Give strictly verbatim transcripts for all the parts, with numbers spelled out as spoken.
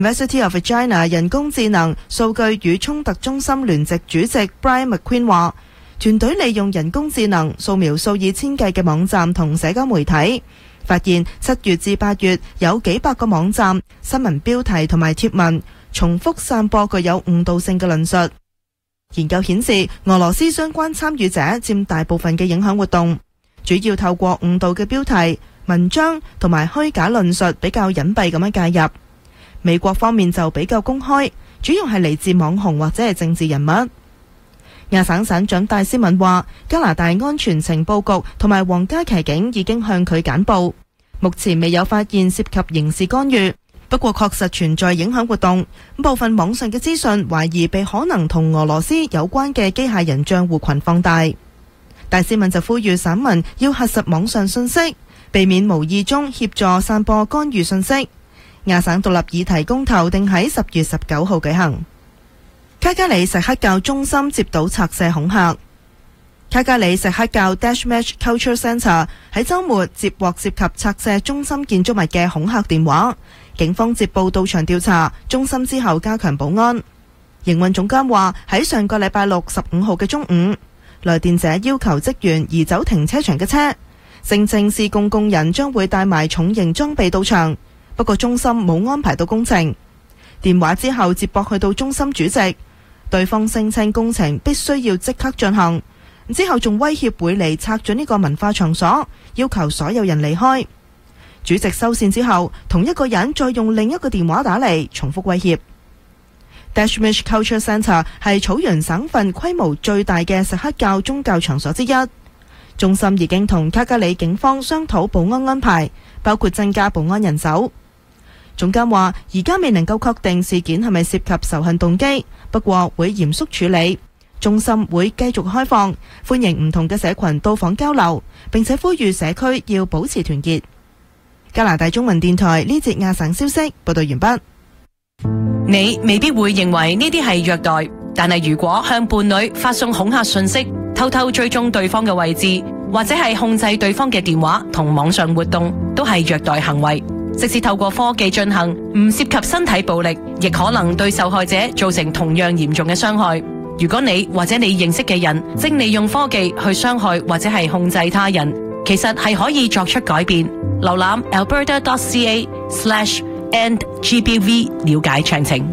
University of Virginia 人工智能數據與衝突中心聯席主席 Brian McQueen 話，團隊利用人工智能掃描數以千計嘅網站同社交媒體，發現七月至八月有幾百個網站、新聞標題同埋貼文重複散播具有誤導性嘅論述。研究顯示，俄羅斯相關參與者佔大部分嘅影響活動，主要透過誤導嘅標題、文章同埋虛假論述比較隱蔽咁樣介入。美國方面就比較公開，主要係嚟自網紅或者係政治人物。亞省省長戴斯敏話，加拿大安全情報局同埋皇家騎警已經向佢簡報，目前未有發現涉及刑事干預，不過確實存在影響活動。部分網上嘅資訊懷疑被可能同俄羅斯有關嘅機械人賬戶群放大。戴斯敏就呼籲省民要核實網上信息，避免無意中協助散播干預信息。亞省獨立議題公投定喺十月十九號舉行。卡加里錫克教中心接到拆卸恐嚇。卡加里錫克教 Dashmatch Culture Centre 喺週末接獲涉及拆卸中心建築物嘅恐嚇電話，警方接報到場調查，中心之後加強保安。營運總監話，喺上個禮拜六十五號嘅中午，來電者要求職員移走停車場嘅車，聲稱施工工人將會帶埋重型裝備到場。不過中心冇安排到工程。電話之後接駁去到中心主席，對方聲稱工程必須要即刻進行，之後仲威脅會嚟拆咗呢個文化場所，要求所有人離開。主席收線之後，同一個人再用另一個電話打嚟，重複威脅。Dashmatch Culture Centre 係草原省份規模最大嘅錫克教宗教場所之一。中心已經同卡加里警方商討保安安排，包括增加保安人手。總監話，而家未能夠確定事件係咪涉及仇恨動機，不過會嚴肅處理。中心會繼續開放，歡迎唔同嘅社群到訪交流，並且呼籲社區要保持團結。加拿大中文電台呢節亞省消息報道完畢。 你未必會認為呢啲係虐待，但係如果向伴侶發送恐嚇信息，偷偷追蹤對方嘅位置，或者係控制對方嘅電話同網上活動，都係虐待行為。即使透過科技進行，唔涉及身體暴力，亦可能對受害者造成同樣嚴重嘅傷害。如果你或者你認識嘅人正利用科技去傷害或者係控制他人，其實係可以作出改變。瀏覽 alberta dot c a slash end G B V 了解詳情。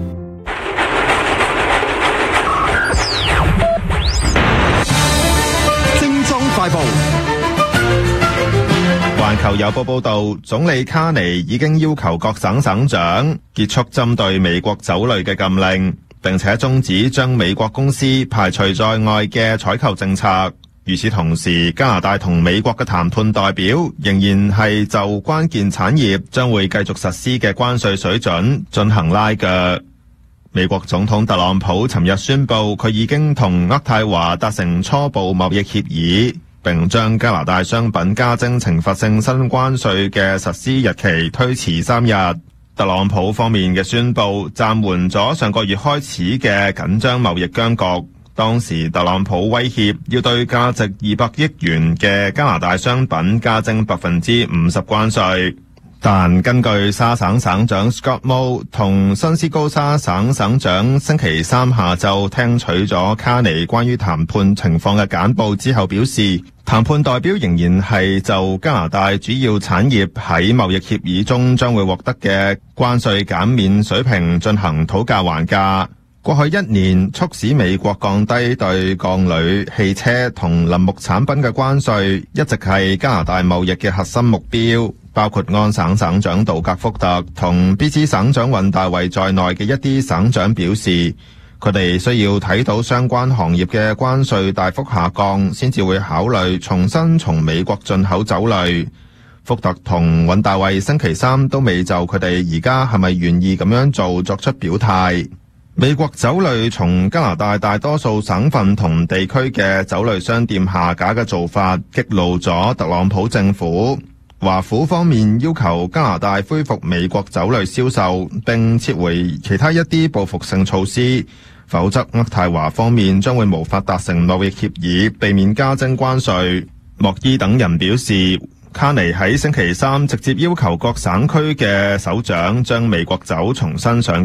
精裝快報。環球郵報報道，總理卡尼已經要求各省省長結束針對美國酒類嘅禁令，並且終止將美國公司排除在外嘅採購政策。與此同時，加拿大同美國嘅談判代表仍然係就關鍵產業將會繼續實施嘅關稅水準進行拉鋸。美國總統特朗普尋日宣布，佢已經同渥太華達成初步貿易協議，並將加拿大商品加徵懲罰性新關稅嘅實施日期推遲三日。特朗普方面嘅宣布暫緩咗上個月開始嘅緊張貿易僵局。當時特朗普威脅要對價值二百億元嘅加拿大商品加徵百分之五十關稅，但根據沙省省長 Scott Moe 同新斯高沙省省長星期三下晝聽取咗卡尼關於談判情況嘅簡報之後表示，談判代表仍然係就加拿大主要產業喺貿易協議中將會獲得嘅關稅減免水平進行討價還價。過去一年，促使美國降低對鋼鋁、汽車同林木產品嘅關稅，一直係加拿大貿易嘅核心目標。包括安省省長杜格福特同 B C 省長尹大衛在內嘅一啲省長表示，佢哋需要睇到相關行業嘅關稅大幅下降，先至會考慮重新從美國進口酒類。福特同尹大衛星期三都未就佢哋而家係咪願意咁樣做作出表態。美國酒類從加拿大大多數省份同地區嘅酒類商店下架嘅做法，激怒咗特朗普政府。華府方面要求加拿大恢復美國酒類銷售，並撤回其他一啲報復性措施，否則渥太華方面將會無法達成貿易協議，避免加徵關稅。莫伊等人表示，卡尼喺星期三直接要求各省區嘅首長將美國酒重新上